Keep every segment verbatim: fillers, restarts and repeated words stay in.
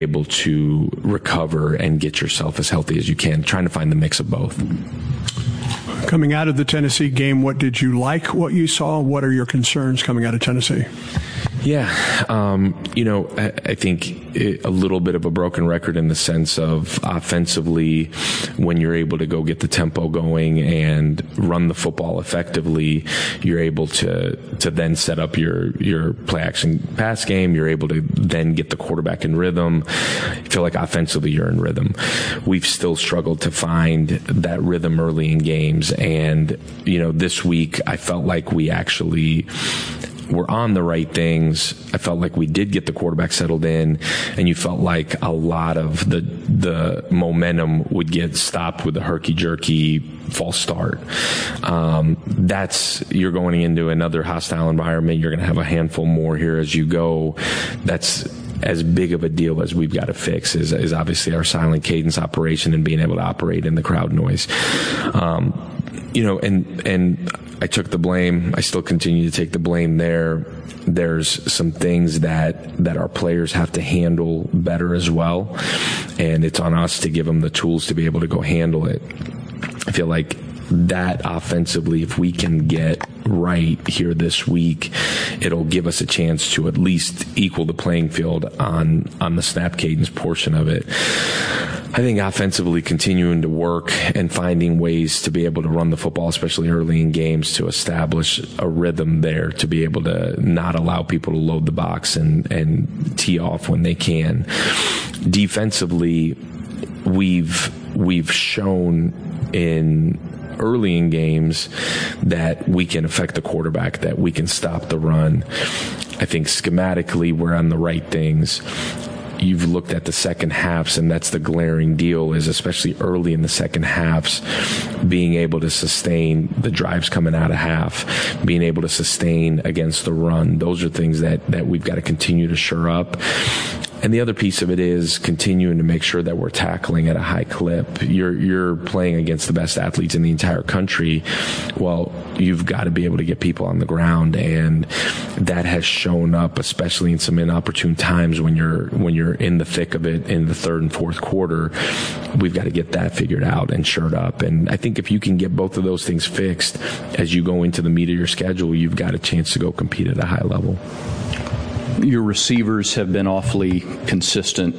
able to recover and get yourself as healthy as you can, trying to find the mix of both. Coming out of the Tennessee game, what did you like what you saw? What are your concerns coming out of Tennessee? Yeah, um, you know, I, I think it, a little bit of a broken record in the sense of offensively, when you're able to go get the tempo going and run the football effectively, you're able to to then set up your your play action pass game. You're able to then get the quarterback in rhythm. I feel like offensively you're in rhythm. We've still struggled to find that rhythm early in games, and you know, this week I felt like we actually we're on the right things. I felt like we did get the quarterback settled in, and you felt like a lot of the the momentum would get stopped with the herky-jerky false start. Um, that's, you're going into another hostile environment. You're going to have a handful more here as you go. That's as big of a deal as we've got to fix is, is obviously our silent cadence operation and being able to operate in the crowd noise. Um, you know, and, and I took the blame. I still continue to take the blame there. There's some things that, that our players have to handle better as well. And it's on us to give them the tools to be able to go handle it. I feel like that offensively, if we can get right here this week, it'll give us a chance to at least equal the playing field on, on the snap cadence portion of it. I think offensively continuing to work and finding ways to be able to run the football, especially early in games, to establish a rhythm there, to be able to not allow people to load the box and, and tee off when they can. Defensively, we've, we've shown in early in games that we can affect the quarterback, that we can stop the run. I think schematically we're on the right things. You've looked at the second halves, and that's the glaring deal, is especially early in the second halves, being able to sustain the drives coming out of half, being able to sustain against the run. Those are things that, that we've got to continue to shore up. And the other piece of it is continuing to make sure that we're tackling at a high clip. You're you're playing against the best athletes in the entire country. Well, you've got to be able to get people on the ground, and that has shown up, especially in some inopportune times when you're when you're in the thick of it in the third and fourth quarter. We've got to get that figured out and shored up. And I think if you can get both of those things fixed as you go into the meat of your schedule, you've got a chance to go compete at a high level. Your receivers have been awfully consistent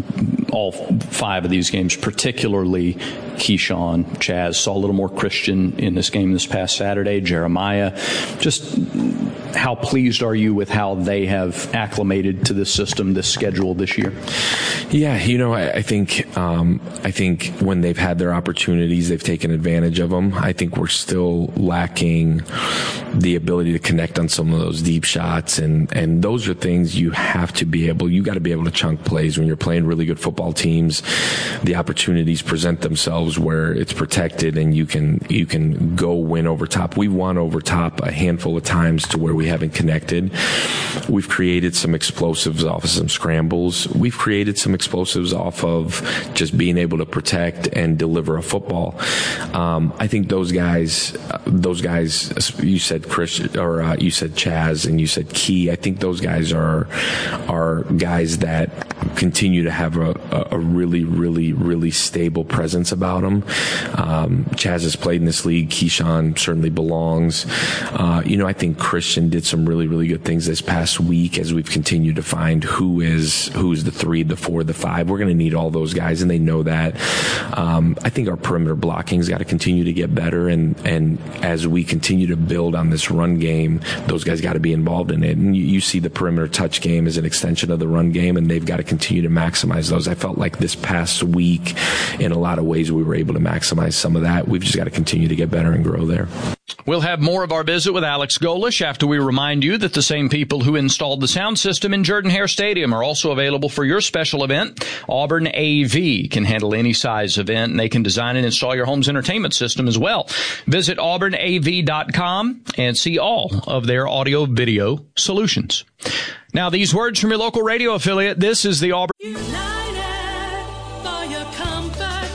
all five of these games, particularly Keyshawn. Chaz saw a little more Christian in this game this past Saturday. Jeremiah, just how pleased are you with how they have acclimated to this system, this schedule this year? Yeah, you know, I, I think um, I think when they've had their opportunities, they've taken advantage of them. I think we're still lacking the ability to connect on some of those deep shots, and and those are things you have to be able. You got to be able to chunk plays when you're playing really good football teams. The opportunities present themselves where it's protected, and you can you can go win over top. We won over top a handful of times to where we haven't connected. We've created some explosives off of some scrambles. We've created some explosives off of just being able to protect and deliver a football. Um, I think those guys, uh, those guys, you said Chris, or uh, you said Chaz, and you said Key. I think those guys are are guys that continue to have a, a really, really, really stable presence about them. Um, Chaz has played in this league. Keyshawn certainly belongs. Uh, you know, I think Christian did some really, really good things this past week as we've continued to find who is who's the three, the four, the five. We're going to need all those guys, and they know that. Um, I think our perimeter blocking's got to continue to get better, and and as we continue to build on this run game, those guys got to be involved in it. And you, you see the perimeter touch game as an extension of the run game, and they've got to continue to maximize those. I felt like this past week, in a lot of ways, we were able to maximize some of that. We've just got to continue to get better and grow there. We'll have more of our visit with Alex Golesh after we remind you that the same people who installed the sound system in Jordan-Hare Stadium are also available for your special event. Auburn A V can handle any size event, and they can design and install your home's entertainment system as well. Visit auburn a v dot com and see all of their audio-video solutions. Now, these words from your local radio affiliate. This is the Auburn... United for your comfort,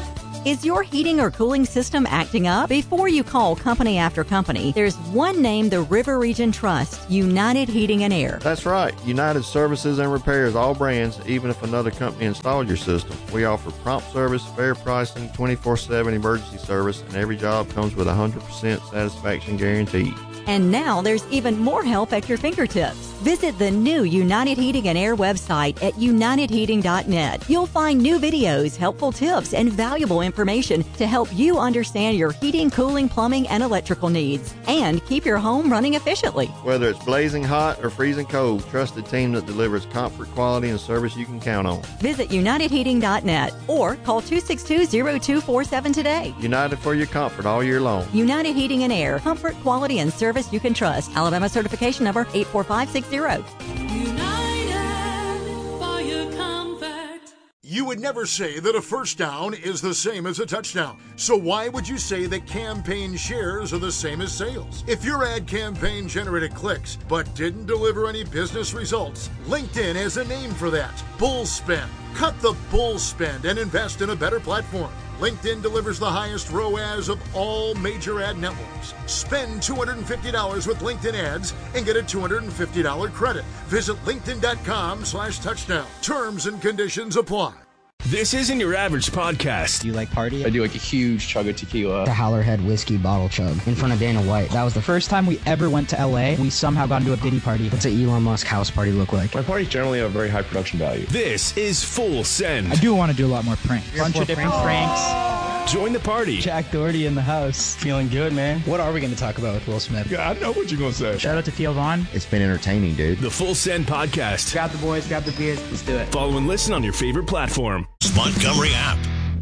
Is your heating or cooling system acting up? Before you call company after company, there's one name the River Region trusts, United Heating and Air. That's right. United services and repairs all brands, even if another company installed your system. We offer prompt service, fair pricing, twenty-four seven emergency service, and every job comes with a one hundred percent satisfaction guarantee. And now there's even more help at your fingertips. Visit the new United Heating and Air website at united heating dot net. You'll find new videos, helpful tips, and valuable information to help you understand your heating, cooling, plumbing, and electrical needs, and keep your home running efficiently. Whether it's blazing hot or freezing cold, trust the team that delivers comfort, quality, and service you can count on. Visit united heating dot net or call two six two, zero two four seven today. United for your comfort all year long. United Heating and Air, comfort, quality, and service you can trust. Alabama certification number eight four five six zero. United for your comfort. You would never say that a first down is the same as a touchdown. So why would you say that campaign shares are the same as sales? If your ad campaign generated clicks but didn't deliver any business results, LinkedIn has a name for that. Bull spend. Cut the bull spend and invest in a better platform. LinkedIn delivers the highest R O A S of all major ad networks. Spend two hundred fifty dollars with LinkedIn ads and get a two hundred fifty dollars credit. Visit linkedin.com slash touchdown. Terms and conditions apply. This isn't your average podcast. Do you like party? I do like a huge chug of tequila. The Howlerhead whiskey bottle chug in front of Dana White. That was the first time we ever went to L A. We somehow got into a Diddy party. What's an Elon Musk house party look like? My parties generally have very high production value. This is Full Send. I do want to do a lot more pranks. A bunch of different pranks. Join the party. Jack Doherty in the house. Feeling good, man. What are we going to talk about with Will Smith? Yeah, I know what you're going to say. Shout out to Theo Vaughn. It's been entertaining, dude. The Full Send Podcast. Grab the boys, grab the beers. Let's do it. Follow and listen on your favorite platform. Montgomery app.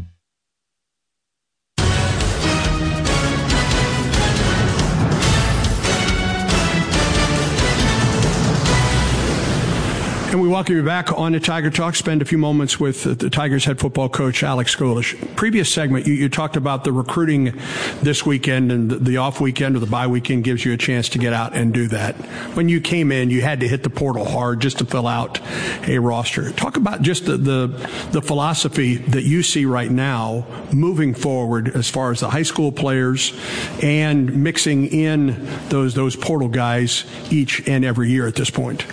And we welcome you back on to Tiger Talk. Spend a few moments with the Tigers head football coach, Alex Golesh. Previous segment, you, you talked about the recruiting this weekend, and the, the off weekend or the bye weekend gives you a chance to get out and do that. When you came in, you had to hit the portal hard just to fill out a roster. Talk about just the, the, the philosophy that you see right now moving forward as far as the high school players and mixing in those, those portal guys each and every year at this point.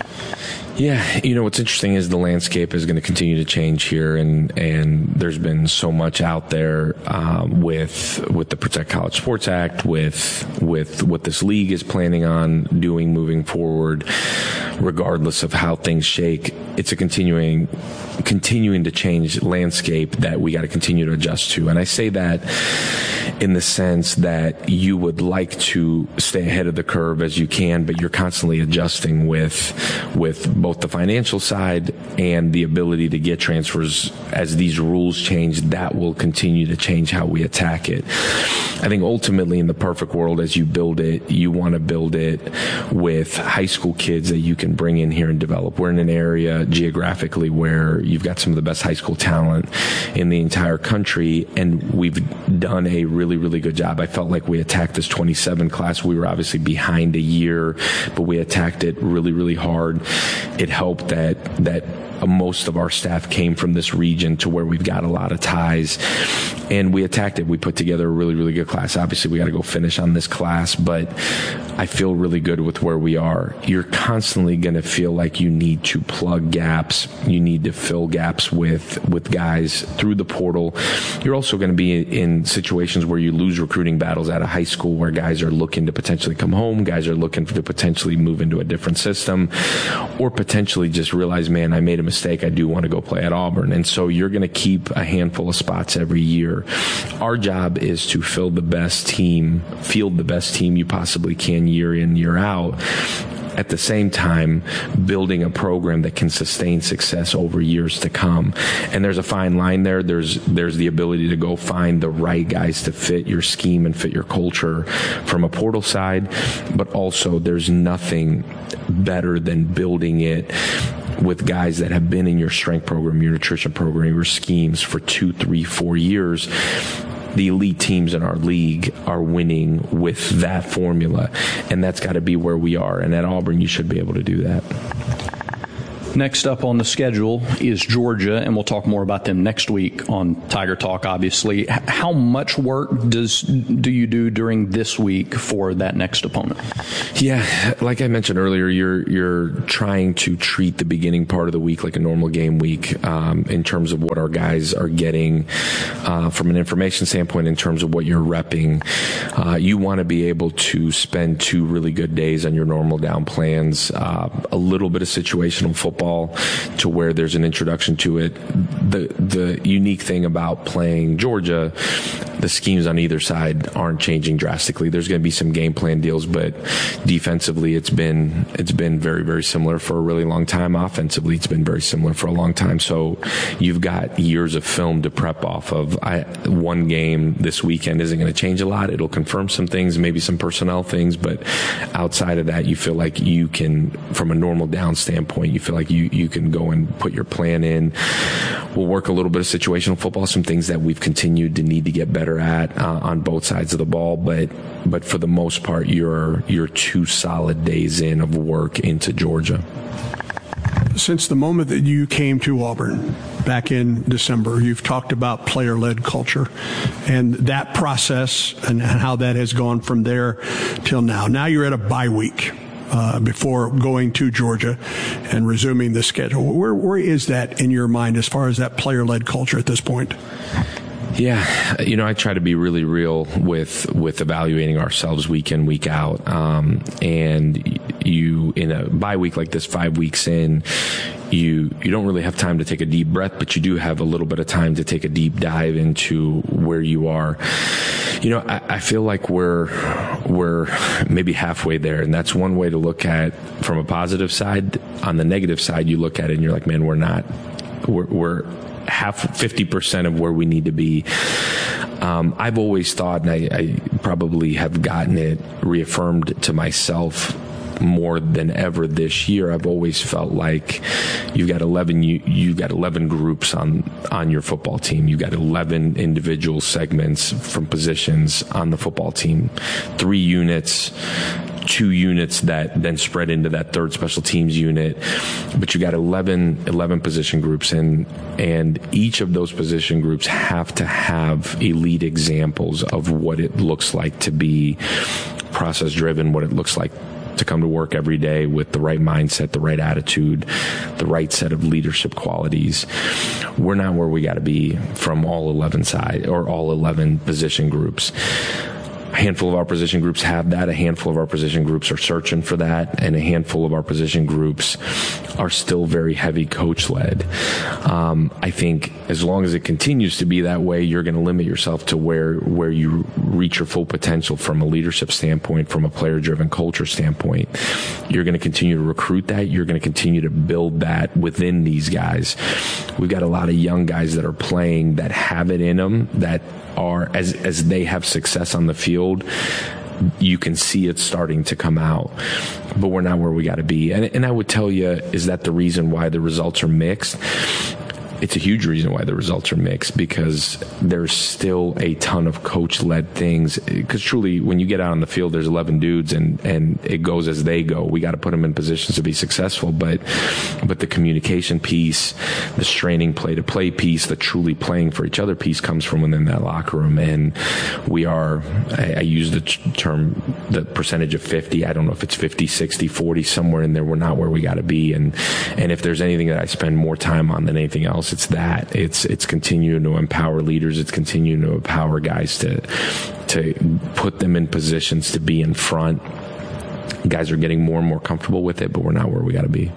Yeah, you know, what's interesting is the landscape is going to continue to change here, and, and there's been so much out there um, with with the Protect College Sports Act, with with what this league is planning on doing moving forward, regardless of how things shake. It's a continuing continuing to change landscape that we got to continue to adjust to. And I say that in the sense that you would like to stay ahead of the curve as you can, but you're constantly adjusting with with both the financial side and the ability to get transfers. As these rules change, that will continue to change how we attack it. I think ultimately in the perfect world, as you build it, you want to build it with high school kids that you can bring in here and develop. We're in an area geographically where you've got some of the best high school talent in the entire country, and we've done a really, really good job. I felt like we attacked this twenty-seven class. We were obviously behind a year, but we attacked it really, really hard. It helped that that most of our staff came from this region to where we've got a lot of ties, and we attacked it. We put together a really, really good class. Obviously, we got to go finish on this class, but I feel really good with where we are. You're constantly going to feel like you need to plug gaps. You need to fill gaps with, with guys through the portal. You're also going to be in situations where you lose recruiting battles out of high school, where guys are looking to potentially come home, guys are looking to potentially move into a different system, or potentially just realize, man, I made a mistake. I do want to go play at Auburn. And so you're going to keep a handful of spots every year. Our job is to fill the best team, field the best team you possibly can year in, year out. At the same time, building a program that can sustain success over years to come. And there's a fine line there. There's there's the ability to go find the right guys to fit your scheme and fit your culture from a portal side, but also there's nothing better than building it with guys that have been in your strength program, your nutrition program, your schemes for two, three, four years. The elite teams in our league are winning with that formula, and that's got to be where we are. And at Auburn, you should be able to do that. Next up on the schedule is Georgia, and we'll talk more about them next week on Tiger Talk, obviously. H- how much work does do you do during this week for that next opponent? Yeah, like I mentioned earlier, you're you're trying to treat the beginning part of the week like a normal game week um, in terms of what our guys are getting uh, from an information standpoint, in terms of what you're repping. Uh, you want to be able to spend two really good days on your normal down plans, uh, a little bit of situational football to where there's an introduction to it. The the unique thing about playing Georgia, the schemes on either side aren't changing drastically. There's going to be some game plan deals, but defensively it's been it's been very, very similar for a really long time. Offensively, it's been very similar for a long time. So you've got years of film to prep off of. I, one game this weekend isn't going to change a lot. It'll confirm some things, maybe some personnel things, but outside of that, you feel like you can, from a normal down standpoint, you feel like you, you can go and put your plan in. We'll work a little bit of situational football, some things that we've continued to need to get better at uh, on both sides of the ball, but but for the most part, you're you're two solid days in of work into Georgia. Since the moment that you came to Auburn back in December, you've talked about player-led culture and that process and how that has gone from there till now. Now you're at a bye week uh, before going to Georgia and resuming the schedule. Where where is that in your mind as far as that player-led culture at this point? Yeah, you know, I try to be really real with with evaluating ourselves week in, week out. Um, and you, in a bye week like this, five weeks in, you you don't really have time to take a deep breath, but you do have a little bit of time to take a deep dive into where you are. You know, I, I feel like we're we're maybe halfway there, and that's one way to look at from a positive side. On the negative side, you look at it and you're like, man, we're not. We're, we're half, fifty percent of where we need to be. Um, I've always thought, and I, I probably have gotten it reaffirmed to myself more than ever this year. I've always felt like you've got eleven you you've got eleven groups on on your football team. You've got eleven individual segments from positions on the football team. Three units, two units that then spread into that third special teams unit. But you got eleven, eleven position groups, and and each of those position groups have to have elite examples of what it looks like to be process driven, what it looks like to come to work every day with the right mindset, the right attitude, the right set of leadership qualities. We're not where we got to be from all eleven side or all eleven position groups. A handful of our position groups have that. A handful of our position groups are searching for that. And a handful of our position groups are still very heavy coach-led. Um, I think as long as it continues to be that way, you're going to limit yourself to where, where you reach your full potential from a leadership standpoint, from a player-driven culture standpoint. You're going to continue to recruit that. You're going to continue to build that within these guys. We've got a lot of young guys that are playing that have it in them, that are, as as they have success on the field, you can see it starting to come out, but we're not where we got to be. And, and I would tell you, is that the reason why the results are mixed? It's a huge reason why the results are mixed, because there's still a ton of coach-led things. Because truly, when you get out on the field, there's eleven dudes, and, and it goes as they go. We got to put them in positions to be successful. But but the communication piece, the straining play-to-play piece, the truly playing for each other piece comes from within that locker room. And we are, I, I use the term, the percentage of fifty. I don't know if it's fifty, sixty, forty, somewhere in there. We're not where we got to be. And and if there's anything that I spend more time on than anything else, it's that. It's it's continuing to empower leaders. It's continuing to empower guys to to put them in positions to be in front. Guys are getting more and more comfortable with it, but we're not where we got to be.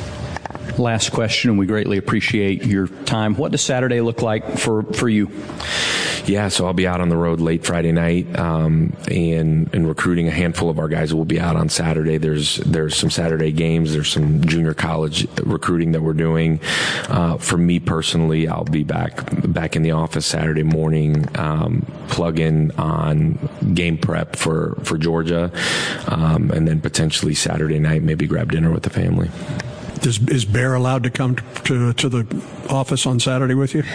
Last question, and we greatly appreciate your time. What does Saturday look like for, for you? Yeah, so I'll be out on the road late Friday night, um, and, and recruiting a handful of our guys will be out on Saturday. There's there's some Saturday games. There's some junior college recruiting that we're doing. Uh, for me personally, I'll be back back in the office Saturday morning, um, plug in on game prep for, for Georgia, um, and then potentially Saturday night, maybe grab dinner with the family. Is, is Bear allowed to come to, to to the office on Saturday with you?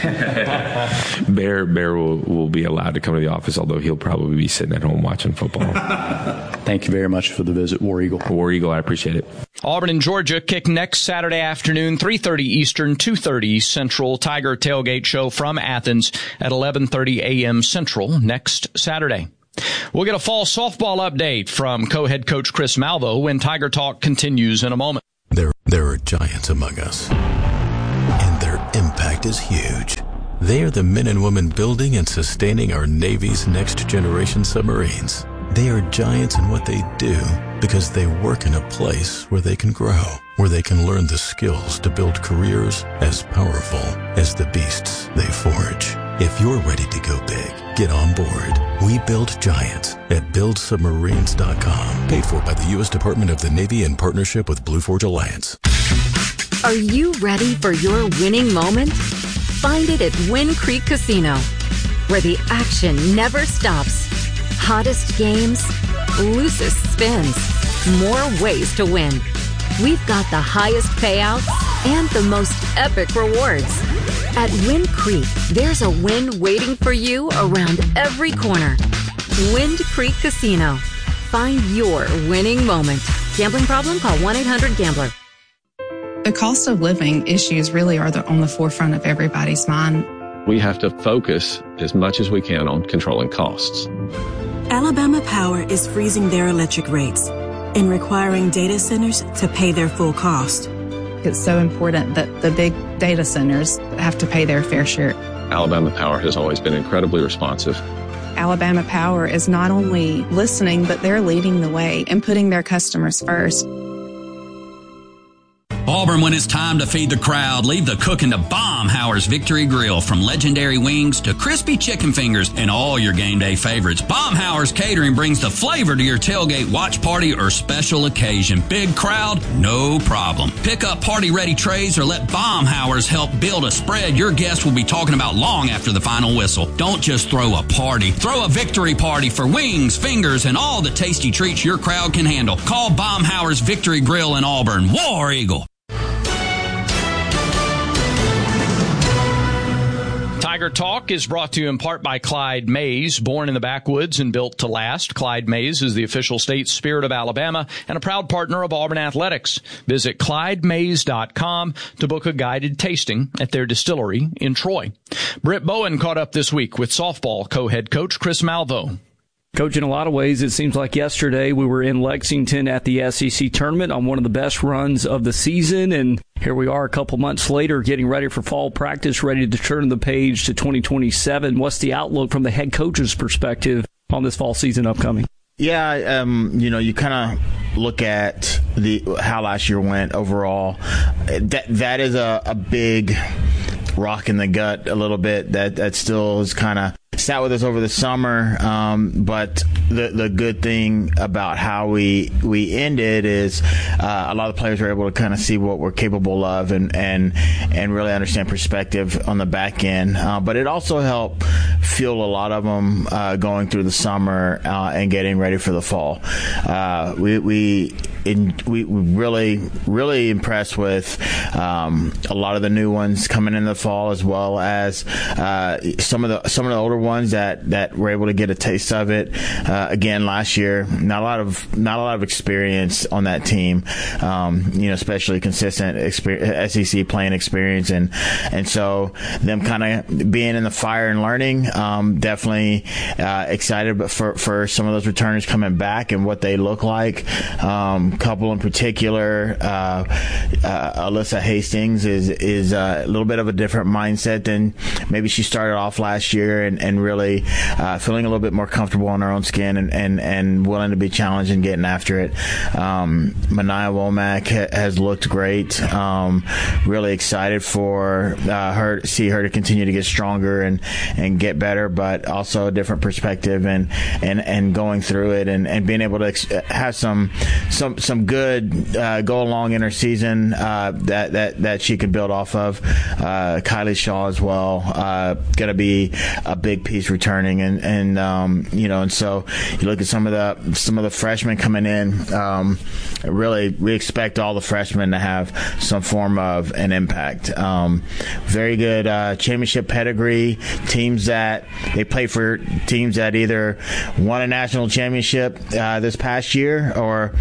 Bear Bear will, will be allowed to come to the office, although he'll probably be sitting at home watching football. Thank you very much for the visit, War Eagle. War Eagle, I appreciate it. Auburn and Georgia kick next Saturday afternoon, three thirty Eastern, two thirty Central. Tiger Tailgate Show from Athens at eleven thirty a.m. Central next Saturday. We'll get a fall softball update from co-head coach Chris Malvo when Tiger Talk continues in a moment. There, there are giants among us, and their impact is huge. They are the men and women building and sustaining our Navy's next-generation submarines. They are giants in what they do because they work in a place where they can grow, where they can learn the skills to build careers as powerful as the beasts they forge. If you're ready to go big, get on board. We build giants at build submarines dot com. Paid for by the U S Department of the Navy in partnership with Blue Forge Alliance. Are you ready for your winning moment? Find it at Wind Creek Casino, where the action never stops. Hottest games, loosest spins, more ways to win. We've got the highest payouts and the most epic rewards. At Wind Creek, there's a win waiting for you around every corner. Wind Creek Casino. Find your winning moment. Gambling problem? Call one eight hundred gambler. The cost of living issues really are the, on the forefront of everybody's mind. We have to focus as much as we can on controlling costs. Alabama Power is freezing their electric rates and requiring data centers to pay their full cost. It's so important that the big data centers have to pay their fair share. Alabama Power has always been incredibly responsive. Alabama Power is not only listening, but they're leading the way and putting their customers first. Auburn, when it's time to feed the crowd, leave the cooking to Baumhauer's Victory Grill. From legendary wings to crispy chicken fingers and all your game day favorites, Baumhauer's Catering brings the flavor to your tailgate, watch party, or special occasion. Big crowd? No problem. Pick up party-ready trays or let Baumhauer's help build a spread your guests will be talking about long after the final whistle. Don't just throw a party. Throw a victory party for wings, fingers, and all the tasty treats your crowd can handle. Call Baumhauer's Victory Grill in Auburn. War Eagle. Tiger Talk is brought to you in part by Clyde Mays. Born in the backwoods and built to last, Clyde Mays is the official state spirit of Alabama and a proud partner of Auburn Athletics. Visit Clyde Mays dot com to book a guided tasting at their distillery in Troy. Britt Bowen caught up this week with softball co-head coach Chris Malvo. Coach, in a lot of ways, it seems like yesterday we were in Lexington at the S E C tournament on one of the best runs of the season, and here we are a couple months later getting ready for fall practice, ready to turn the page to twenty twenty-seven. What's the outlook from the head coach's perspective on this fall season upcoming? Yeah, um, you know, you kind of look at the how last year went overall. That that is a, a big rock in the gut a little bit. That that still is kind of sat with us over the summer, um, but the the good thing about how we we ended is uh, a lot of the players were able to kind of see what we're capable of and and and really understand perspective on the back end. Uh, but it also helped fuel a lot of them uh, going through the summer uh, and getting ready for the fall. Uh, we we. In, we really, really impressed with um, a lot of the new ones coming in the fall, as well as uh, some of the some of the older ones that, that were able to get a taste of it. Uh, again, last year, not a lot of not a lot of experience on that team. Um, you know, especially consistent experience, S E C playing experience, and and so them kind of being in the fire and learning. Um, definitely uh, excited, but for for some of those returners coming back and what they look like. Um, couple in particular, uh, uh, Alyssa Hastings is is uh, a little bit of a different mindset than maybe she started off last year, and, and really uh, feeling a little bit more comfortable in her own skin and, and, and willing to be challenged and getting after it. Um, Mania Womack ha- has looked great. Um, really excited for uh, her, see her to continue to get stronger and, and get better, but also a different perspective and and, and going through it and, and being able to ex- have some some some good uh, go along in her season uh, that that that she could build off of. Uh, Kylie Shaw as well, uh, going to be a big piece returning, and and um, you know, and so you look at some of the some of the freshmen coming in. Um, really, we expect all the freshmen to have some form of an impact. Um, very good uh, championship pedigree. Teams that they play for teams that either won a national championship uh, this past year or have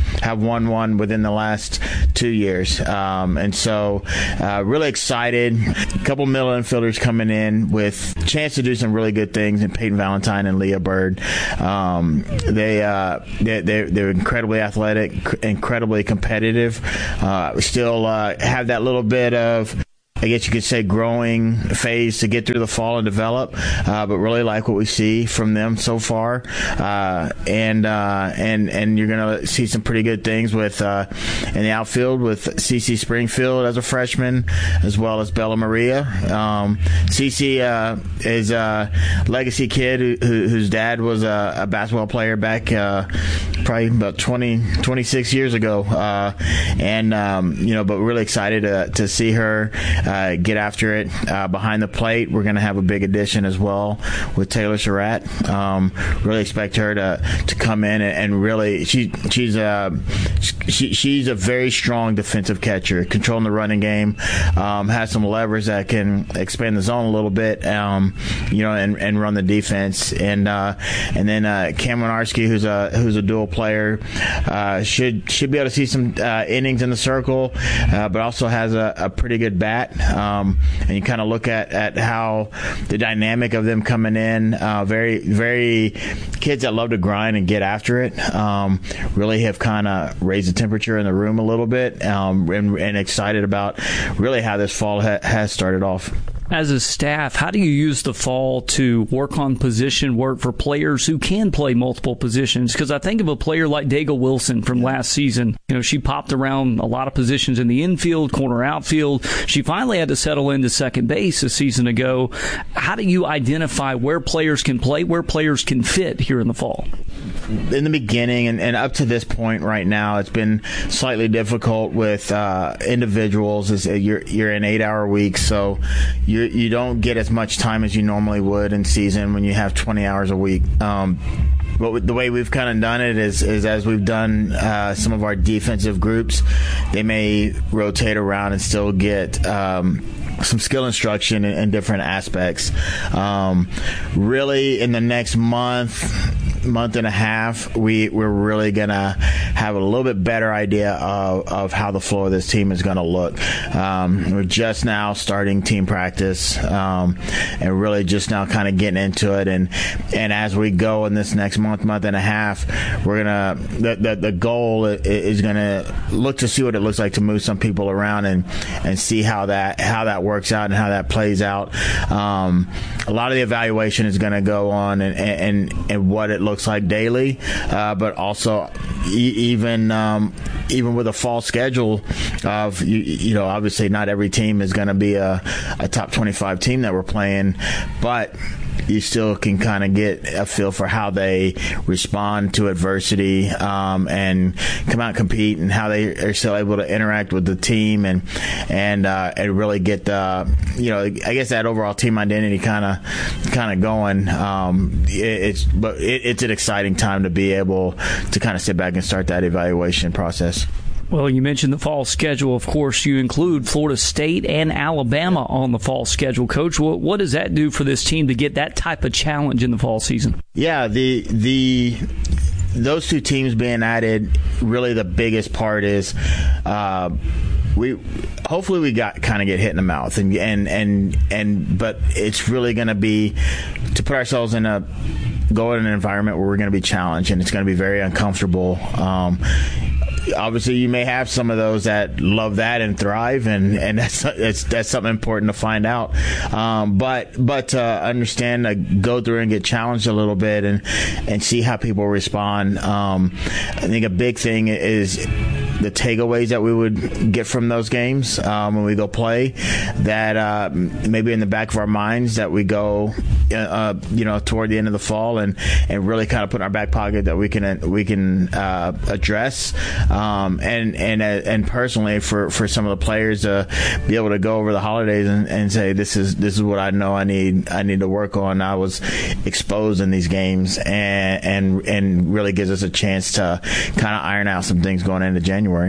won one within the last two years. Um, and so uh, really excited. A couple middle infielders coming in with a chance to do some really good things in Peyton Valentine and Leah Bird. Um, they, uh, they, they're, they're incredibly athletic, incredibly competitive. Uh, still uh, have that little bit of, I guess you could say, growing phase to get through the fall and develop, uh, but really like what we see from them so far. Uh, and uh, and and you're going to see some pretty good things with uh, in the outfield with Cece Springfield as a freshman, as well as Bella Maria. Um, Cece uh, is a legacy kid who, who, whose dad was a, a basketball player back uh, probably about twenty, twenty-six years ago. Uh, and, um, you know, but really excited to, to see her Uh, get after it uh, behind the plate. We're going to have a big addition as well with Taylor Surratt. Um, really expect her to, to come in and, and really she she's a she, she's a very strong defensive catcher, controlling the running game. Um, has some levers that can expand the zone a little bit, um, you know, and, and run the defense. And uh, and then uh, Cameron Arski, who's a who's a dual player, uh, should should be able to see some uh, innings in the circle, uh, but also has a, a pretty good bat. Um, and you kind of look at, at how the dynamic of them coming in, uh, very, very kids that love to grind and get after it, um, really have kind of raised the temperature in the room a little bit, um, and, and excited about really how this fall ha- has started off. As a staff, how do you use the fall to work on position work for players who can play multiple positions? Because I think of a player like Daga Wilson from last season. You know, she popped around a lot of positions in the infield, corner, outfield. She finally had to settle into second base a season ago. How do you identify where players can play, where players can fit here in the fall? In the beginning and, and up to this point right now, it's been slightly difficult with uh, individuals. As you're you're in eight-hour weeks, so you you don't get as much time as you normally would in season when you have twenty hours a week. Um, But the way we've kind of done it is, is as we've done uh, some of our defensive groups, they may rotate around and still get um, some skill instruction in, in different aspects. Um, really, in the next month, month and a half, we, we're really going to have a little bit better idea of, of how the flow of this team is going to look. Um, we're just now starting team practice um, and really just now kind of getting into it. And, and as we go in this next month, month and a half, we're going to, the, the, the goal is going to look to see what it looks like to move some people around and, and see how that, how that works out and how that plays out. Um, a lot of the evaluation is going to go on and, and, and what it looks like daily, uh, but also e- even um, even with a fall schedule of you, you know obviously not every team is going to be a, a top twenty-five team that we're playing, but you still can kind of get a feel for how they respond to adversity um, and come out and compete, and how they are still able to interact with the team and and uh, and really get the you know I guess that overall team identity kind of kind of going. Um, it, it's but it, it's an exciting time to be able to kind of sit back and start that evaluation process. Well, you mentioned the fall schedule. Of course, you include Florida State and Alabama on the fall schedule. Coach, what, what does that do for this team to get that type of challenge in the fall season? Yeah, the the those two teams being added, really the biggest part is uh, we hopefully we got kind of get hit in the mouth and and and and but it's really going to be to put ourselves in a go in an environment where we're going to be challenged, and it's going to be very uncomfortable. Um, Obviously, you may have some of those that love that and thrive, and, and that's, that's that's something important to find out. Um, but but uh, understand, uh, go through and get challenged a little bit, and and see how people respond. Um, I think a big thing is the takeaways that we would get from those games um, when we go play. That uh, maybe in the back of our minds that we go, uh, you know, toward the end of the fall, and, and really kind of put in our back pocket that we can we can uh, address. Um, and and uh, and personally, for, for some of the players to be able to go over the holidays and, and say, this is this is what I know I need I need to work on. I was exposed in these games, and and and really gives us a chance to kind of iron out some things going into January.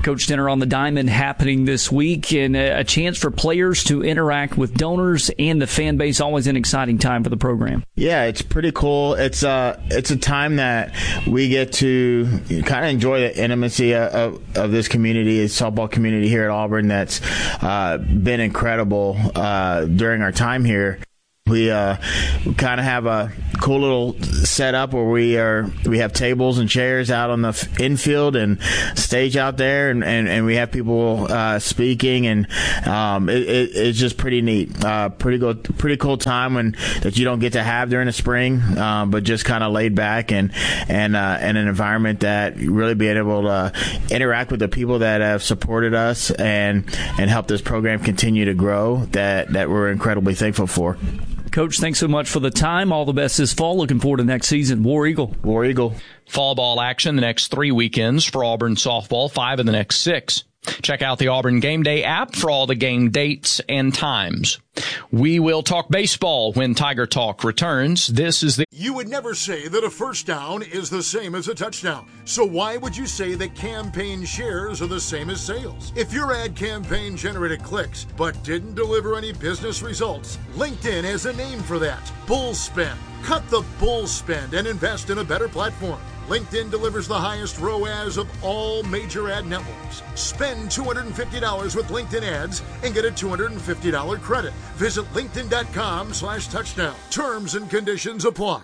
Coach, dinner on the Diamond happening this week, and a chance for players to interact with donors and the fan base. Always an exciting time for the program. Yeah, it's pretty cool. It's uh, it's a time that we get to kind of enjoy the intimacy of, of this community, this softball community here at Auburn that's uh, been incredible uh, during our time here. We uh, we kind of have a cool little setup where we are we have tables and chairs out on the infield and stage out there, and, and, and we have people uh, speaking, and um, it, it, it's just pretty neat. Uh, pretty good, pretty cool time when that you don't get to have during the spring, um, but just kind of laid back and and uh, and an environment that really being able to interact with the people that have supported us and and help this program continue to grow. That that we're incredibly thankful for. Coach, thanks so much for the time. All the best this fall. Looking forward to next season. War Eagle. War Eagle. Fall ball action the next three weekends for Auburn softball, five of the next six. Check out the Auburn Game Day app for all the game dates and times. We will talk baseball when Tiger Talk returns. This is the... You would never say that a first down is the same as a touchdown. So why would you say that campaign shares are the same as sales? If your ad campaign generated clicks but didn't deliver any business results, LinkedIn has a name for that. Bull spend. Cut the bull spend and invest in a better platform. LinkedIn delivers the highest R O A S of all major ad networks. Spend two hundred fifty dollars with LinkedIn ads and get a two hundred fifty dollars credit. Visit linkedin.com slash touchdown. Terms and conditions apply.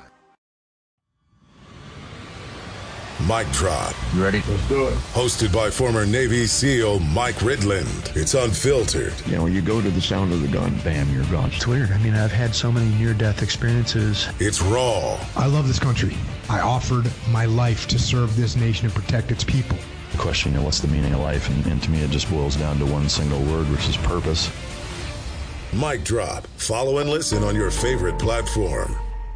Mic Drop. You ready? Let's do it. Hosted by former Navy SEAL Mike Ridland. It's unfiltered. You know, when you go to the sound of the gun, bam, you're gone. It's weird. I mean, I've had so many near-death experiences. It's raw. I love this country. I offered my life to serve this nation and protect its people. The question, you know, what's the meaning of life? And, and to me, it just boils down to one single word, which is purpose. Mic Drop. Follow and listen on your favorite platform.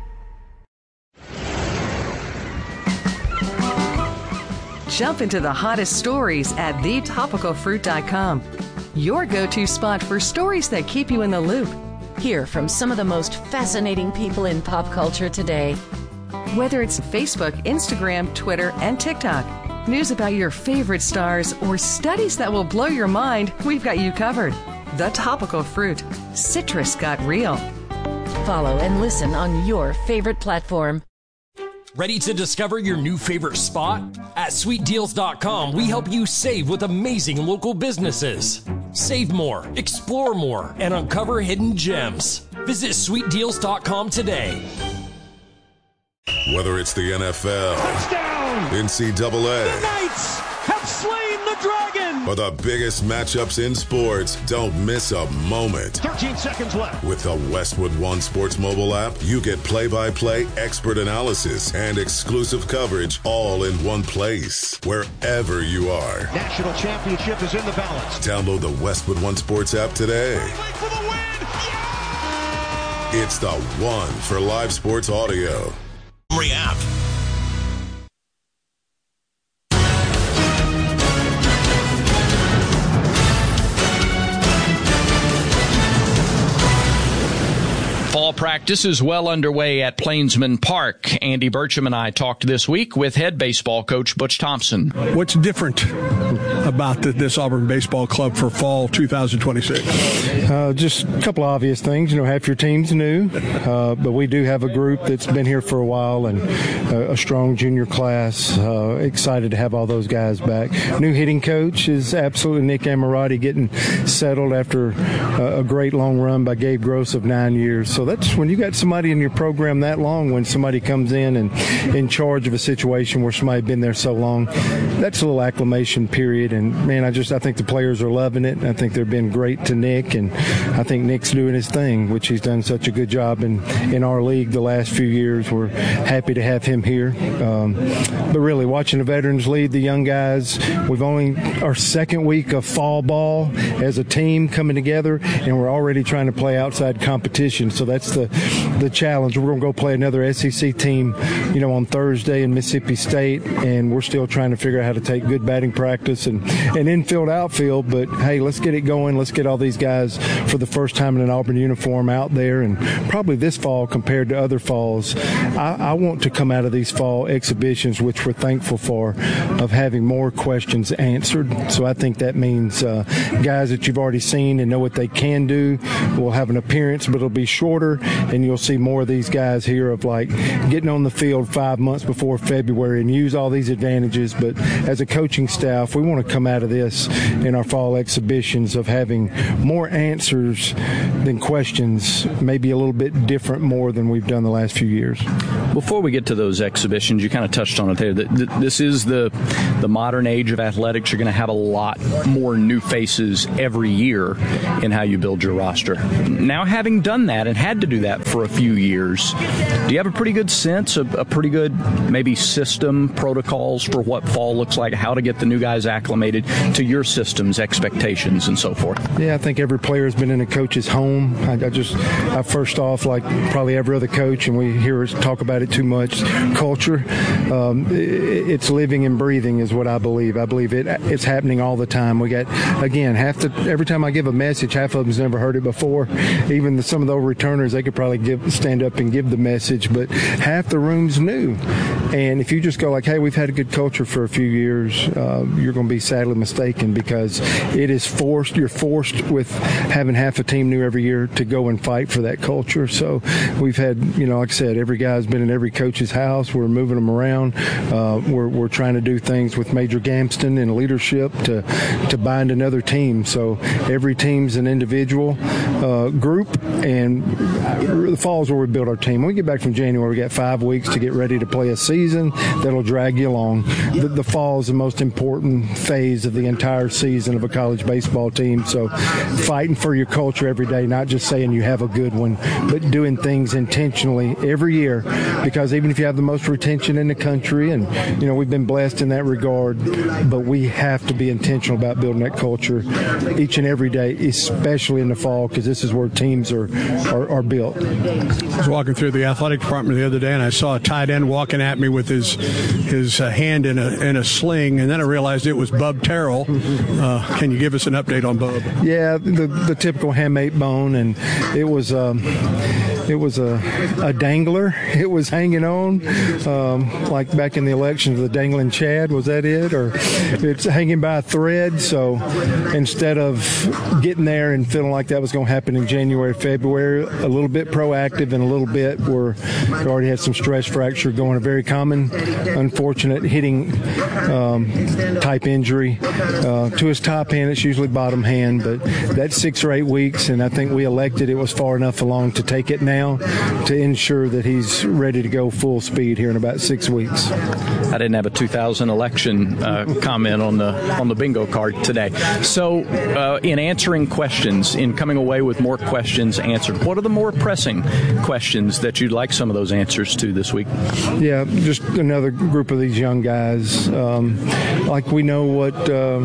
Jump into the hottest stories at the topical fruit dot com. Your go-to spot for stories that keep you in the loop. Hear from some of the most fascinating people in pop culture today. Whether it's Facebook, Instagram, Twitter, and TikTok, news about your favorite stars, or studies that will blow your mind, we've got you covered. The Topical Fruit. Citrus got real. Follow and listen on your favorite platform. Ready to discover your new favorite spot? At sweet deals dot com, we help you save with amazing local businesses. Save more, explore more, and uncover hidden gems. Visit sweet deals dot com today. Whether it's the N F L, touchdown! N C double A, the Knights have slain the dragon! Or the biggest matchups in sports, don't miss a moment. thirteen seconds left. With the Westwood One Sports mobile app, you get play-by-play, expert analysis, and exclusive coverage all in one place, wherever you are. National championship is in the balance. Download the Westwood One Sports app today. For the win! Yeah! It's the one for live sports audio. App. Fall practice is well underway at Plainsman Park. Andy Burcham and I talked this week with head baseball coach Butch Thompson. What's different about the, this Auburn Baseball Club for fall two thousand twenty-six? Uh, just a couple of obvious things. You know, half your team's new, uh, but we do have a group that's been here for a while and uh, a strong junior class. Uh, excited to have all those guys back. New hitting coach is absolutely Nick Amorati, getting settled after uh, a great long run by Gabe Gross of nine years. So that's when you got somebody in your program that long, when somebody comes in and in charge of a situation where somebody's been there so long, that's a little acclimation period. And man, I just I think the players are loving it. I think they've been great to Nick, and I think Nick's doing his thing, which he's done such a good job in in our league the last few years. We're happy to have him here. Um, but really, watching the veterans lead the young guys, we've only our second week of fall ball as a team coming together, and we're already trying to play outside competition. So that's that's the the challenge. We're going to go play another S E C team, you know, on Thursday in Mississippi State, and we're still trying to figure out how to take good batting practice and, and infield, outfield. But, hey, let's get it going. Let's get all these guys for the first time in an Auburn uniform out there. And probably this fall compared to other falls, I, I want to come out of these fall exhibitions, which we're thankful for, of having more questions answered. So I think that means uh, guys that you've already seen and know what they can do will have an appearance, but it'll be shorter, and you'll see more of these guys here of like getting on the field five months before February and use all these advantages. But as a coaching staff, we want to come out of this in our fall exhibitions of having more answers than questions, maybe a little bit different more than we've done the last few years. Before we get to those exhibitions, you kind of touched on it there. This is the the modern age of athletics. You're going to have a lot more new faces every year in how you build your roster. Now, having done that and had to do that for a few years, do you have a pretty good sense of a pretty good maybe system, protocols for what fall looks like, how to get the new guys acclimated to your systems, expectations, and so forth? Yeah, I think every player has been in a coach's home. I, I just, I first off, like probably every other coach, and we hear us talk about it too much, culture. Um, it, it's living and breathing is what I believe. I believe it. It's happening all the time. We got, again, half the, every time I give a message, half of them's never heard it before. Even the, some of the old returners, they could probably give, stand up and give the message, but half the room's new. And if you just go like, hey, we've had a good culture for a few years, uh, you're going to be sadly mistaken, because it is forced. You're forced with having half a team new every year to go and fight for that culture. So we've had, you know, like I said, every guy's been in every coach's house. We're moving them around. Uh, we're, we're trying to do things with Major Gamston and leadership to, to bind another team. So every team's an individual uh, group, and the fall is where we build our team. When we get back from January, we got five weeks to get ready to play a season that'll drag you along. The, the fall is the most important phase of the entire season of a college baseball team. So fighting for your culture every day, not just saying you have a good one, but doing things intentionally every year, because even if you have the most retention in the country, and, you know, we've been blessed in that regard, but we have to be intentional about building that culture each and every day, especially in the fall, because this is where teams are, are, are built. I was walking through the athletic department the other day, and I saw a tight end walking at me with his his uh, hand in a in a sling, and then I realized it was Bub Terrell. Uh, can you give us an update on Bub? Yeah, the the typical hamate bone, and it was um, it was a, a dangler. It was hanging on, um, like back in the elections, the dangling Chad. Was that it? Or it's hanging by a thread. So instead of getting there and feeling like that was going to happen in January, February, a little bit proactive and a little bit where we already had some stress fracture going, a very common, unfortunate hitting um, type injury uh, to his top hand. It's usually bottom hand, but that's six or eight weeks, and I think we elected it was far enough along to take it now to ensure that he's ready to go full speed here in about six weeks. I didn't have a two thousand election uh, comment on the on the bingo card today. So uh, in answering questions, in coming away with more questions answered, what are the more pressing questions that you'd like some of those answers to this week? Yeah, just another group of these young guys. Um, like we know what uh,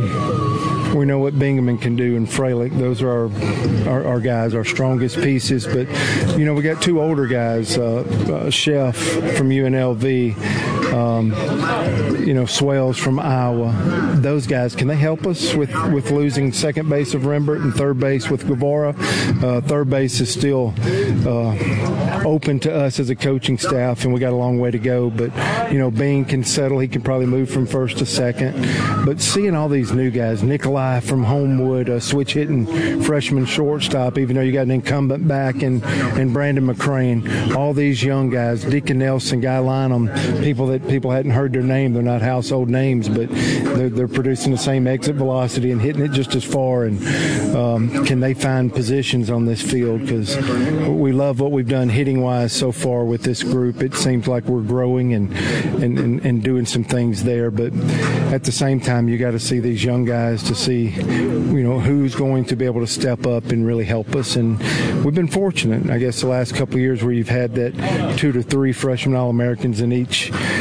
we know what Bingaman can do, and Freilich. Those are our, our our guys, our strongest pieces. But you know, we got two older guys, uh, uh, Chef from U N L V. Um, you know, Swells from Iowa. Those guys, can they help us with, with losing second base of Rembert and third base with Guevara? Uh, third base is still uh, open to us as a coaching staff, and we got a long way to go. But, you know, Bean can settle. He can probably move from first to second. But seeing all these new guys, Nikolai from Homewood, a switch hitting freshman shortstop, even though you got an incumbent back, and, and Brandon McCrane, all these young guys, Deacon Nelson, Guy Lynham, people that people hadn't heard their name. They're not household names, but they're, they're producing the same exit velocity and hitting it just as far. And um, can they find positions on this field? Because we love what we've done hitting-wise so far with this group. It seems like we're growing and, and, and, and doing some things there. But at the same time, you got to see these young guys to see, you know, who's going to be able to step up and really help us. And we've been fortunate, I guess, the last couple of years where you've had that two to three freshman All-Americans in each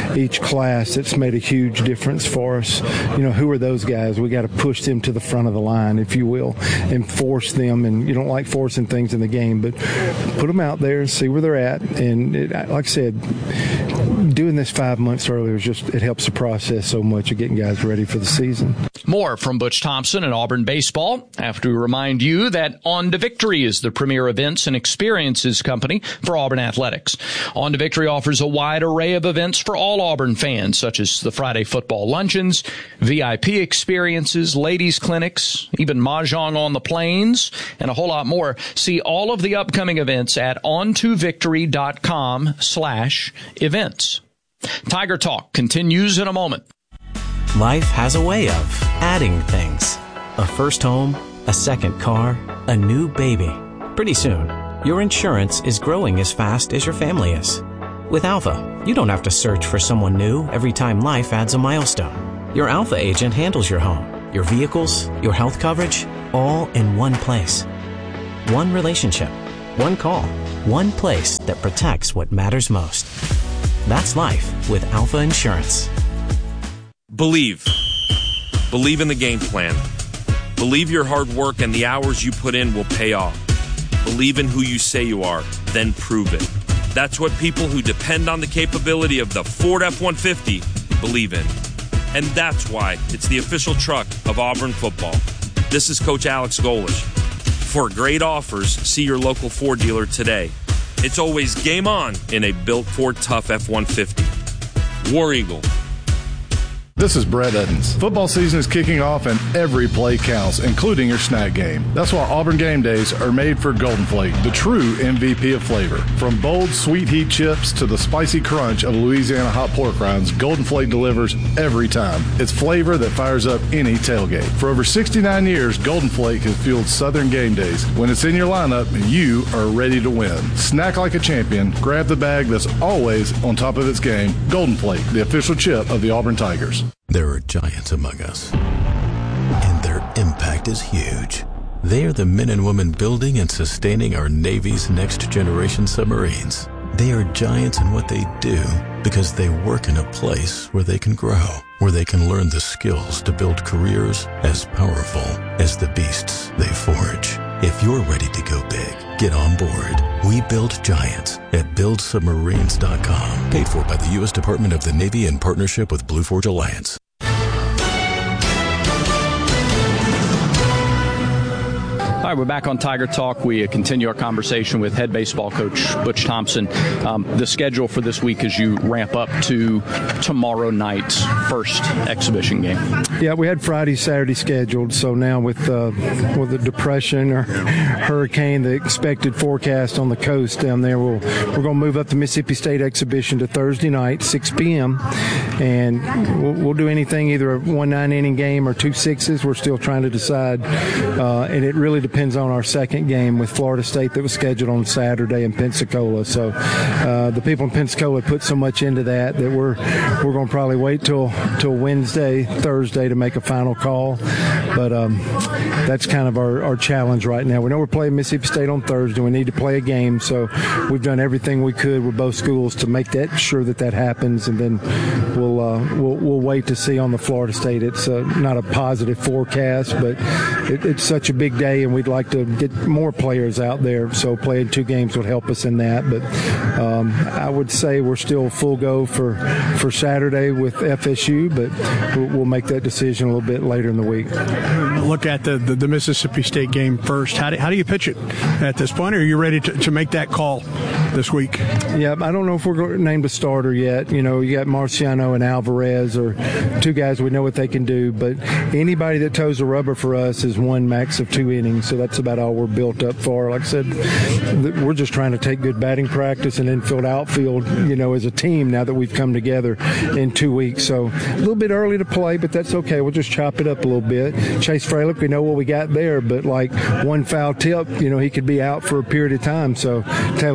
each class that's made a huge difference for us. You know, who are those guys? We got to push them to the front of the line, if you will, and force them. And you don't like forcing things in the game, but put them out there and see where they're at. And it, like I said, doing this five months earlier is just, it helps the process so much of getting guys ready for the season. More from Butch Thompson and Auburn baseball after we remind you that On to Victory is the premier events and experiences company for Auburn athletics. On to Victory offers a wide array of events for all Auburn fans, such as the Friday football luncheons, V I P experiences, ladies clinics, even mahjong on the plains, and a whole lot more. See all of the upcoming events at on to victory dot com slash events. Tiger Talk continues in a moment. Life has a way of adding things. A first home, a second car, a new baby. Pretty soon, your insurance is growing as fast as your family is. With Alpha, you don't have to search for someone new every time life adds a milestone. Your Alpha agent handles your home, your vehicles, your health coverage, all in one place. One relationship, one call, one place that protects what matters most. That's life with Alpha Insurance. Believe. Believe in the game plan. Believe your hard work and the hours you put in will pay off. Believe in who you say you are, then prove it. That's what people who depend on the capability of the Ford F one fifty believe in. And that's why it's the official truck of Auburn football. This is Coach Alex Golish. For great offers, see your local Ford dealer today. It's always game on in a built Ford Tough F one fifty. War Eagle. This is Brett Eddins. Football season is kicking off and every play counts, including your snack game. That's why Auburn game days are made for Golden Flake, the true M V P of flavor. From bold sweet heat chips to the spicy crunch of Louisiana hot pork rinds, Golden Flake delivers every time. It's flavor that fires up any tailgate. For over sixty-nine years, Golden Flake has fueled Southern game days. When it's in your lineup, you are ready to win. Snack like a champion. Grab the bag that's always on top of its game. Golden Flake, the official chip of the Auburn Tigers. There are giants among us, and their impact is huge. They are the men and women building and sustaining our Navy's next generation submarines. They are giants in what they do because they work in a place where they can grow, where they can learn the skills to build careers as powerful as the beasts they forge. If you're ready to go big, get on board. We build giants at build submarines dot com. Paid for by the U S Department of the Navy in partnership with Blue Forge Alliance. All right, we're back on Tiger Talk. We continue our conversation with head baseball coach Butch Thompson. Um, the schedule for this week as you ramp up to tomorrow night's first exhibition game. Yeah, we had Friday, Saturday scheduled. So now with uh, with the depression or hurricane, the expected forecast on the coast down there, we'll, we're going to move up the Mississippi State exhibition to Thursday night, six p.m. And we'll, we'll do anything, either a one nine inning game or two sixes. We're still trying to decide, uh, and it really depends on our second game with Florida State that was scheduled on Saturday in Pensacola. So uh, the people in Pensacola put so much into that that we're we're going to probably wait till till Wednesday, Thursday to make a final call. But um, that's kind of our, our challenge right now. We know we're playing Mississippi State on Thursday. We need to play a game, so we've done everything we could with both schools to make that sure that that happens, and then we'll uh, we'll, we'll wait to see on the Florida State. It's uh, not a positive forecast, but it, it's such a big day, and we'd like to get more players out there, so playing two games would help us in that. But um, I would say we're still full go for, for Saturday with F S U, but we'll, we'll make that decision a little bit later in the week. Look at the, the, the Mississippi State game first. How do, how do you pitch it at this point? Are you ready to, to make that call this week? Yeah, I don't know if we're named a starter yet. You know, you got Marciano and Alvarez, or two guys we know what they can do, but anybody that toes the rubber for us is one max of two innings, so that's about all we're built up for. Like I said, we're just trying to take good batting practice and infield, outfield, you know, as a team now that we've come together in two weeks. So a little bit early to play, but that's okay. We'll just chop it up a little bit. Chase Fralick, we know what we got there, but like one foul tip, you know, he could be out for a period of time. So Taylor Belzer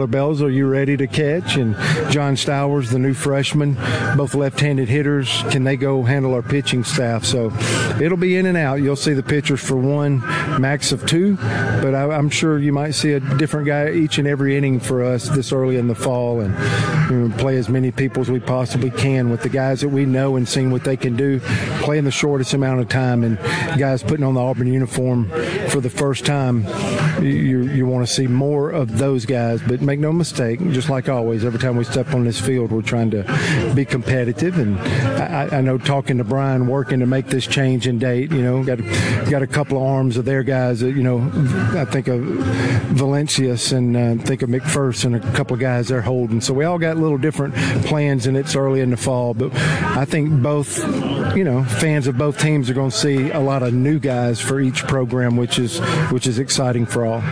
are you ready to catch? And John Stowers, the new freshman, both left-handed hitters, can they go handle our pitching staff? So it'll be in and out. You'll see the pitchers for one, max of two, but I, I'm sure you might see a different guy each and every inning for us this early in the fall, and you know, play as many people as we possibly can with the guys that we know and seeing what they can do, play in the shortest amount of time. And guys putting on the Auburn uniform for the first time, you, you want to see more of those guys. But make no mistake, just like always, every time we step on this field, we're trying to be competitive. And I, I know talking to Brian, working to make this change in date, you know, got got a couple of arms of their guys that, you know, I think of Valencius and uh, think of McPherson, a couple of guys they're holding. So we all got little different plans, and it's early in the fall. But I think both, you know, fans of both teams are going to see a lot of new guys for each program, which is which is exciting for all.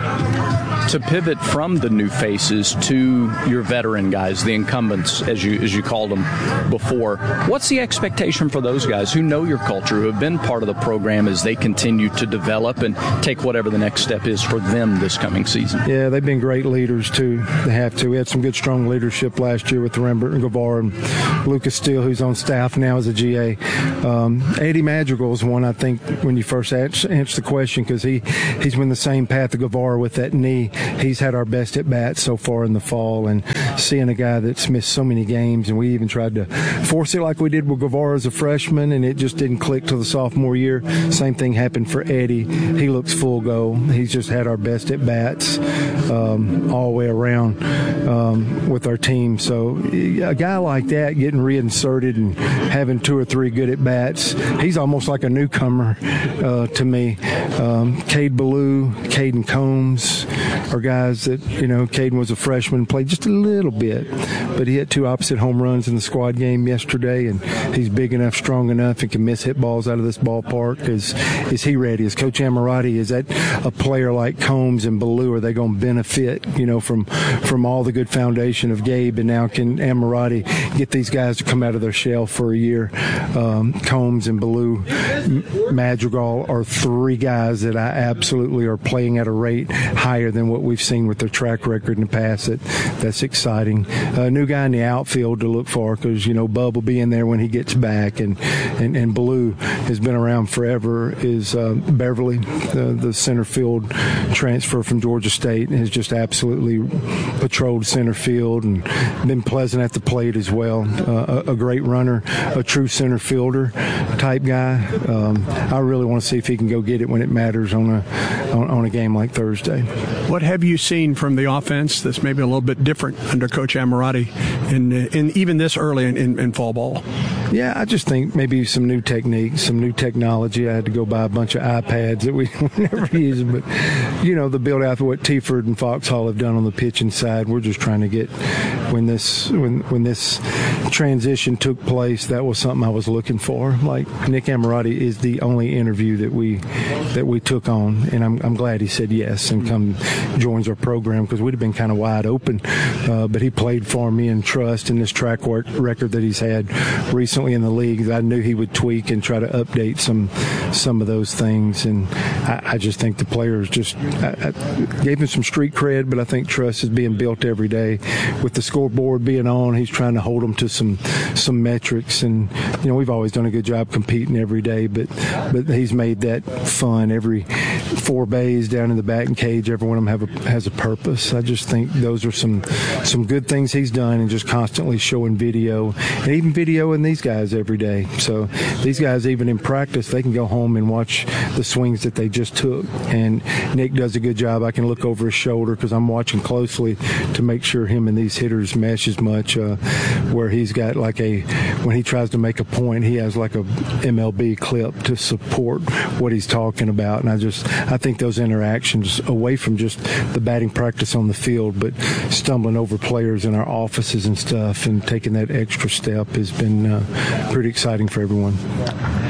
To pivot from the new faces to your veteran guys, the incumbents, as you as you called them before, what's the expectation for those guys who know your culture, who have been part of the program as they continue to develop and take whatever the next step is for them this coming season? Yeah, they've been great leaders, too. They have to. We had some good, strong leadership last year with Rembert and Guevara and Lucas Steele, who's on staff now as a G A. Um, Eddie Madrigal is one, I think, when you first answer the question, because he, he's been the same path of Guevara with that knee. He's had our best at bats so far in the fall, and seeing a guy that's missed so many games, and we even tried to force it like we did with Guevara as a freshman, and it just didn't click till the sophomore year. Same thing happened for Eddie. He looks full go. He's just had our best at bats um, all the way around um, with our team. So a guy like that getting reinserted and having two or three good at bats, he's almost like a newcomer uh, to me. Um, Cade Ballou, Caden Combs are guys that, you know, Caden was a freshman, played just a little bit, but he hit two opposite home runs in the squad game yesterday, and he's big enough, strong enough, and can miss hit balls out of this ballpark. Is is he ready? Is Coach Ammirati, is that a player like Combs and Ballou, are they going to benefit, you know, from from all the good foundation of Gabe, and now can Ammirati get these guys to come out of their shell for a year? Um, Combs and Ballou, Madrigal are three guys that I absolutely are playing at a rate higher than what we've seen with their track record in the past. That, that's exciting. A new guy in the outfield to look for, because, you know, Bub will be in there when he gets back, and, and, and Ballou has been around forever, is uh, Beverly, the, the center field transfer from Georgia State, has just absolutely patrolled center field and been pleasant at the plate as well. Uh, a, a great runner, a true center fielder type guy. Um, I really want to see if he can go get it when it matters on a on, on a game like Thursday. What have you seen from the offense that's maybe a little bit different under Coach Ammirati in, in even this early in, in, in fall ball? Yeah, I just think maybe some new techniques, some new technology. I had to go buy a bunch of iPads that we never use, but, you know, the build out of what Tiford and Foxhall have done on the pitching side. We're just trying to get, when this when when this transition took place, that was something I was looking for. Like, Nick Ammirati is the only interview that we that we took on, and I'm I'm glad he said yes and come joins our program, because we'd have been kind of wide open. Uh, but he played for me and trust in this track work record that he's had recently in the league. I knew he would tweak and try to update some some of those things, and I, I just think the players just I, I gave him some street cred, but I think trust is being built every day. With the scoreboard being on, he's trying to hold them to some some metrics, and you know, we've always done a good job competing every day, but but he's made that fun. Every four bays down in the batting cage, every one of them have a, has a purpose. I just think those are some some good things he's done, and just constantly showing video, and even videoing these guys every day. So these guys, even in practice, they can go home and watch the swings that they just took. And Nick does a good job. I can look over his shoulder because I'm watching closely to make sure him and these hitters mesh as much, uh, where he's got like a, when he tries to make a point, he has like a M L B clip to support what he's talking about. And I just, I think those interactions away from just the batting practice on the field, but stumbling over players in our offices and stuff and taking that extra step has been uh, pretty exciting for everyone.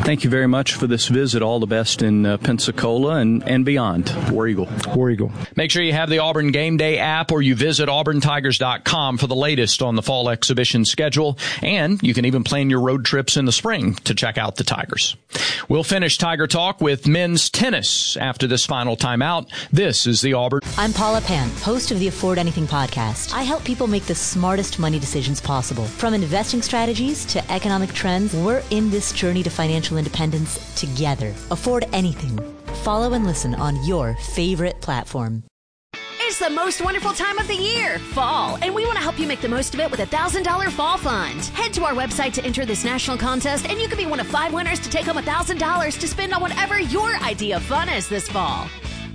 Thank you very much for this visit. All the best in uh, Pensacola and, and beyond. War Eagle. War Eagle. Make sure you have the Auburn Game Day app, or you visit auburn tigers dot com for the latest on the fall exhibition schedule. And you can even plan your road trips in the spring to check out the Tigers. We'll finish Tiger Talk with men's tennis after this final timeout. This is the Auburn. I'm Paula Pan, host of the Afford Anything podcast. I help people make the smartest money decisions possible. From investing strategies to economic trends, we're in this journey to financial independence together. Afford Anything. Follow and listen on your favorite platform. It's the most wonderful time of the year, fall, and we want to help you make the most of it with a one thousand dollars Fall Fund. Head to our website to enter this national contest, and you can be one of five winners to take home one thousand dollars to spend on whatever your idea of fun is this fall.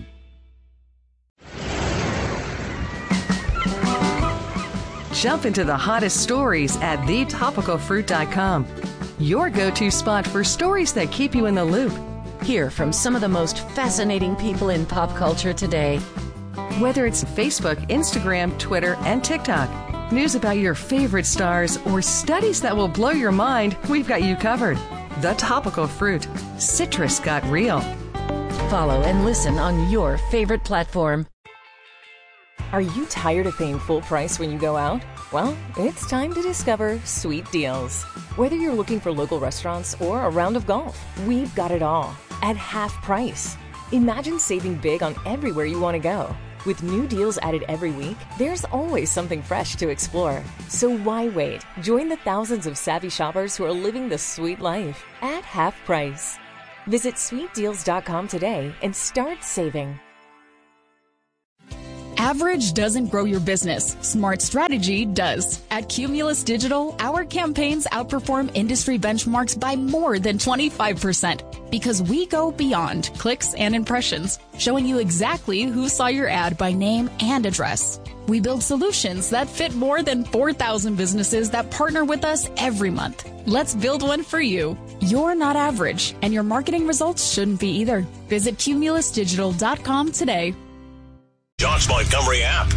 Jump into the hottest stories at the topical fruit dot com. Your go-to spot for stories that keep you in the loop. Hear from some of the most fascinating people in pop culture today. Whether it's Facebook, Instagram, Twitter, and TikTok, news about your favorite stars, or studies that will blow your mind, we've got you covered. The Topical Fruit. Citrus got real. Follow and listen on your favorite platform. Are you tired of paying full price when you go out? Well, it's time to discover Sweet Deals. Whether you're looking for local restaurants or a round of golf, we've got it all at half price. Imagine saving big on everywhere you want to go. With new deals added every week, there's always something fresh to explore. So why wait? Join the thousands of savvy shoppers who are living the sweet life at half price. Visit sweet deals dot com today and start saving. Average doesn't grow your business. Smart strategy does. At Cumulus Digital, our campaigns outperform industry benchmarks by more than twenty-five percent because we go beyond clicks and impressions, showing you exactly who saw your ad by name and address. We build solutions that fit more than four thousand businesses that partner with us every month. Let's build one for you. You're not average, and your marketing results shouldn't be either. Visit cumulus digital dot com today. Josh Montgomery app.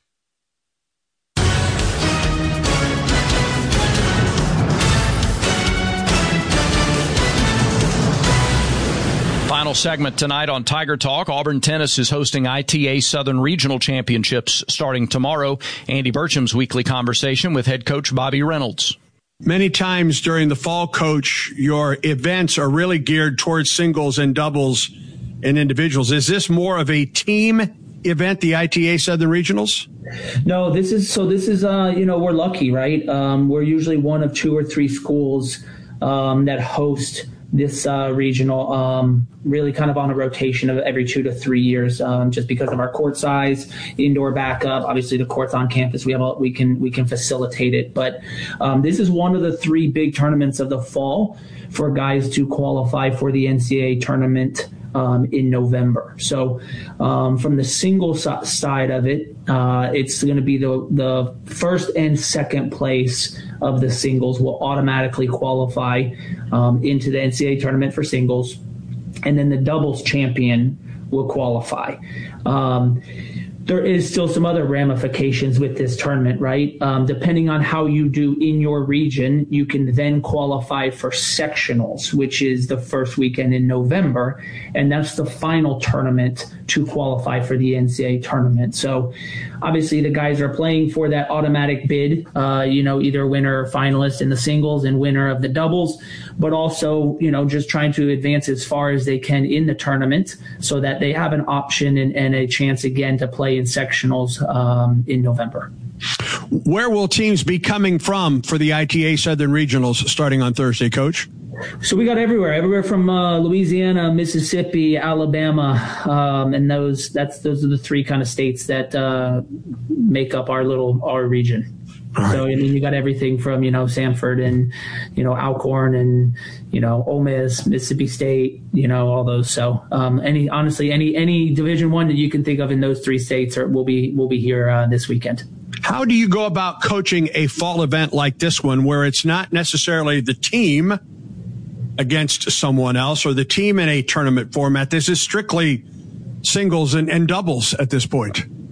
Final segment tonight on Tiger Talk. Auburn Tennis is hosting I T A Southern Regional Championships starting tomorrow. Andy Burcham's weekly conversation with head coach Bobby Reynolds. Many times during the fall, Coach, your events are really geared towards singles and doubles and individuals. Is this more of a team event, the I T A Southern Regionals? No, this is so this is, uh, you know, we're lucky, right? Um, we're usually one of two or three schools um, that host this uh, regional, um, really kind of on a rotation of every two to three years, um, just because of our court size, indoor backup. Obviously, the court's on campus. We have a, we can we can facilitate it, but um, this is one of the three big tournaments of the fall for guys to qualify for the N C double A tournament Um, in November. So um, from the single so- side of it, uh, it's going to be the the first and second place of the singles will automatically qualify um, into the N C double A tournament for singles, and then the doubles champion will qualify. Um, there is still some other ramifications with this tournament, right? Um, depending on how you do in your region, you can then qualify for sectionals, which is the first weekend in November. And that's the final tournament to qualify for the N C double A tournament. So obviously the guys are playing for that automatic bid, uh, you know, either winner or finalist in the singles and winner of the doubles, but also, you know, just trying to advance as far as they can in the tournament so that they have an option and, and a chance again to play in sectionals um, in November. Where will teams be coming from for the I T A Southern Regionals starting on Thursday, Coach? So we got everywhere, everywhere from uh, Louisiana, Mississippi, Alabama, um, and those that's those are the three kind of states that uh, make up our little our region. Right. So I mean, you got everything from you know Samford and you know Alcorn and you know Ole Miss, Mississippi State, you know all those. So um, any honestly any any Division One that you can think of in those three states are, will be will be here uh, this weekend. How do you go about coaching a fall event like this one, where it's not necessarily the team against someone else or the team in a tournament format? This is strictly singles and, and doubles at this point.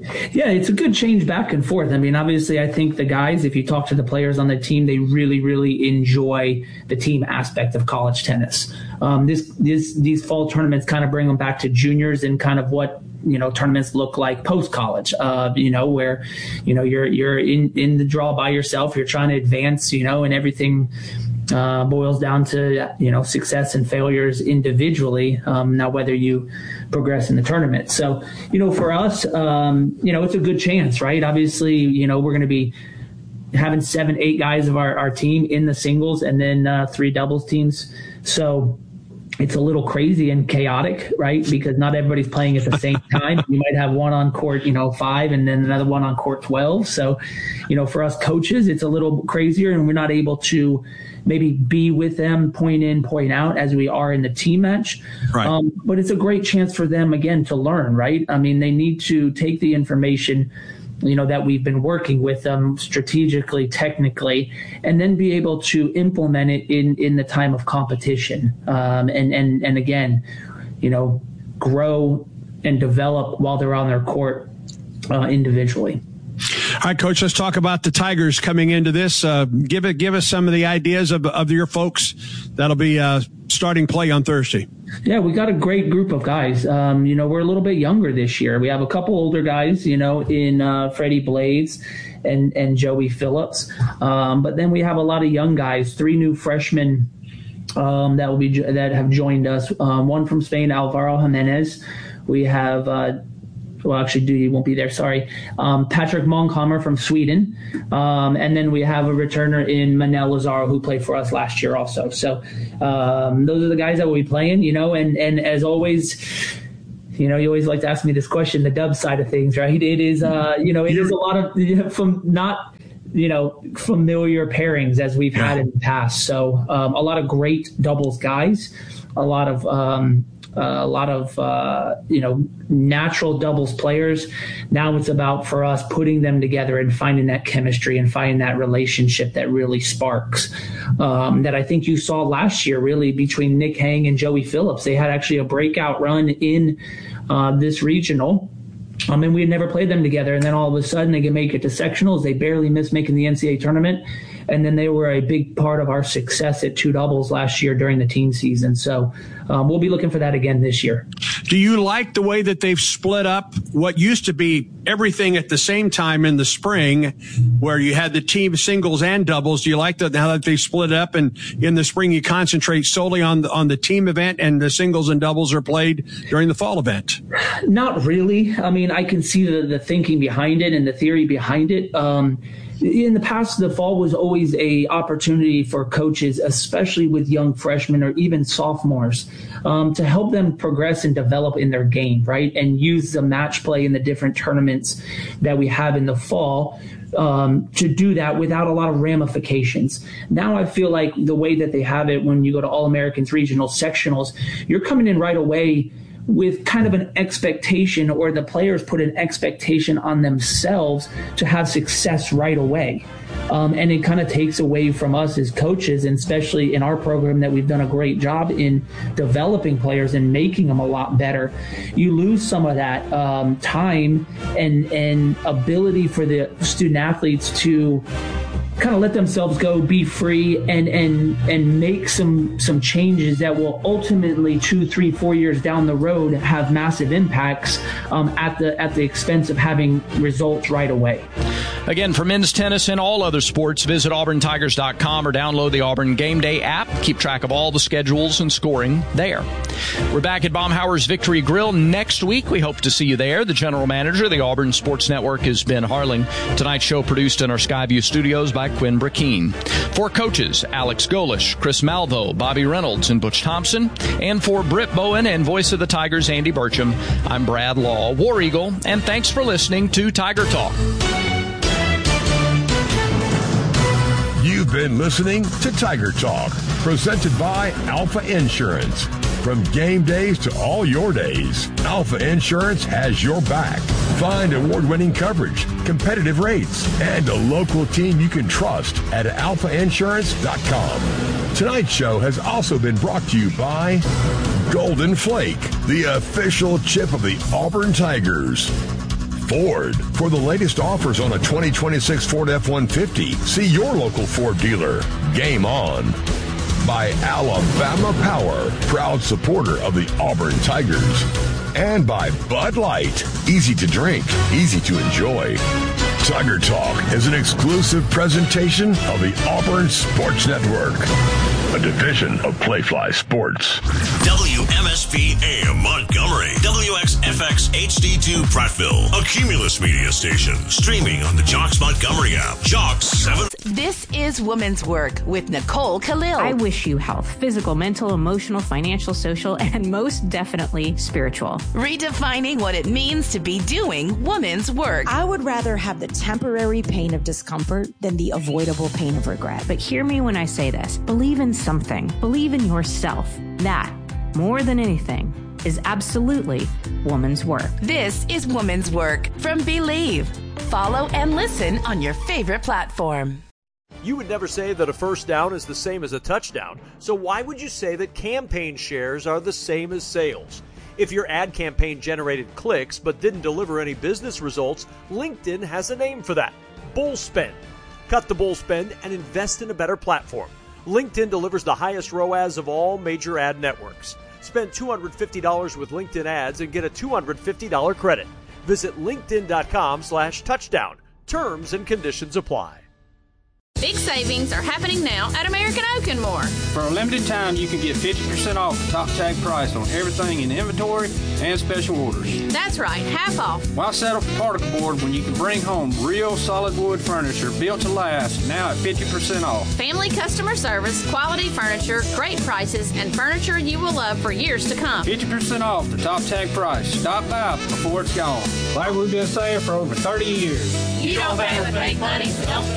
Yeah, it's a good change back and forth. I mean, obviously, I think the guys, if you talk to the players on the team, they really, really enjoy the team aspect of college tennis. Um, this, this, these fall tournaments kind of bring them back to juniors and kind of what, you know, tournaments look like post college, uh, you know, where, you know, you're, you're in, in the draw by yourself, you're trying to advance, you know, and everything uh, boils down to, you know, success and failures individually. Um, now, whether you progress in the tournament. So, you know, for us, um, you know, it's a good chance, right? Obviously, you know, we're going to be having seven, eight guys of our, our team in the singles and then uh, three doubles teams. So it's a little crazy and chaotic, right? Because not everybody's playing at the same time. You might have one on court, you know, five and then another one on court twelve. So, you know, for us coaches, it's a little crazier and we're not able to maybe be with them point in, point out as we are in the team match. Right. Um, but it's a great chance for them, again, to learn, right? I mean, they need to take the information, you know, that we've been working with them strategically, technically, and then be able to implement it in, in the time of competition. Um, and, and, and again, you know, grow and develop while they're on their court uh, individually. All right, Coach, let's talk about the Tigers coming into this. Uh, give it, give us some of the ideas of, of your folks that'll be uh, starting play on Thursday. Yeah, we got a great group of guys. Um, you know, we're a little bit younger this year. We have a couple older guys, you know, in uh, Freddie Blades and, and Joey Phillips. Um, but then we have a lot of young guys, three new freshmen um, that will be that have joined us. Um, one from Spain, Alvaro Jimenez. We have uh, well, actually, Duty won't be there. Sorry. Um, Patrick Monkhammer from Sweden. Um, and then we have a returner in Manel Lazaro who played for us last year also. So um, those are the guys that will be playing, you know, and, and as always, you know, you always like to ask me this question, the dub side of things, right? It is, uh, you know, it is a lot of, you know, from not, you know, familiar pairings as we've had in the past. So um, a lot of great doubles guys, a lot of, um, Uh, a lot of, uh, you know, natural doubles players. Now it's about for us putting them together and finding that chemistry and finding that relationship that really sparks. Um, that I think you saw last year, really, between Nick Hang and Joey Phillips. They had actually a breakout run in uh, this regional. I mean, we had never played them together, and then all of a sudden they can make it to sectionals. They barely missed making the N C double A tournament, and then they were a big part of our success at two doubles last year during the team season. So um, we'll be looking for that again this year. Do you like the way that they've split up what used to be everything at the same time in the spring, where you had the team singles and doubles? Do you like that now that they've split up, and in the spring you concentrate solely on the, on the team event, and the singles and doubles are played during the fall event? Not really. I mean, I can see the, the thinking behind it and the theory behind it. Um, in the past, the fall was always a opportunity for coaches, especially with young freshmen or even sophomores, um, to help them progress and develop in their game, right? And use the match play in the different tournaments that we have in the fall um, to do that without a lot of ramifications. Now I feel like the way that they have it when you go to All-Americans, regionals, sectionals, you're coming in right away with kind of an expectation, or the players put an expectation on themselves to have success right away. Um, and it kind of takes away from us as coaches, and especially in our program that we've done a great job in developing players and making them a lot better. You lose some of that um, time and, and ability for the student athletes to kind of let themselves go, be free, and and and make some some changes that will ultimately two, three, four years down the road have massive impacts um, at the at the expense of having results right away. Again, for men's tennis and all other sports, visit auburn tigers dot com or download the Auburn Game Day app. Keep track of all the schedules and scoring there. We're back at Baumhower's Victory Grill next week. We hope to see you there. The general manager of the Auburn Sports Network is Ben Harling. Tonight's show produced in our Skyview studios by Quinn Brakeen. For coaches, Alex Golish, Chris Malvo, Bobby Reynolds, and Butch Thompson. And for Britt Bowen and voice of the Tigers, Andy Burcham, I'm Brad Law, War Eagle, and thanks for listening to Tiger Talk. You've been listening to Tiger Talk, presented by Alpha Insurance. From game days to all your days, Alpha Insurance has your back. Find award-winning coverage, competitive rates, and a local team you can trust at alpha insurance dot com. Tonight's show has also been brought to you by Golden Flake, the official chip of the Auburn Tigers. Ford. For the latest offers on a twenty twenty-six Ford F one fifty, see your local Ford dealer. Game on. By Alabama Power, proud supporter of the Auburn Tigers. And by Bud Light, easy to drink, easy to enjoy. Tiger Talk is an exclusive presentation of the Auburn Sports Network, a division of Playfly Sports. W M S P A M Montgomery, W X F X H D two Prattville, a Cumulus media station, streaming on the Jocks Montgomery app. Jocks seven. This is Women's Work with Nicole Khalil. I wish you health, physical, mental, emotional, financial, social, and most definitely spiritual. Redefining what it means to be doing women's work. I would rather have the temporary pain of discomfort than the avoidable pain of regret. But hear me when I say this. Believe in something. Believe in yourself. That, more than anything, is absolutely woman's work. This is Woman's Work from Believe. Follow and listen on your favorite platform. You would never say that a first down is the same as a touchdown, so why would you say that campaign shares are the same as sales? If your ad campaign generated clicks but didn't deliver any business results, LinkedIn has a name for that: bull spend. Cut the bull spend and invest in a better platform. LinkedIn delivers the highest R O A S of all major ad networks. Spend two hundred fifty dollars with LinkedIn ads and get a two hundred fifty dollars credit. Visit linkedin.com slash touchdown. Terms and conditions apply. Big savings are happening now at American Oak and More. For a limited time, you can get fifty percent off the top tag price on everything in inventory and special orders. That's right, half off. Why settle for particle board when you can bring home real solid wood furniture built to last, now at fifty percent off? Family customer service, quality furniture, great prices, and furniture you will love for years to come. fifty percent off the top tag price. Stop by before it's gone. Like we've been saying for over thirty years. You don't pay with fake money, so don't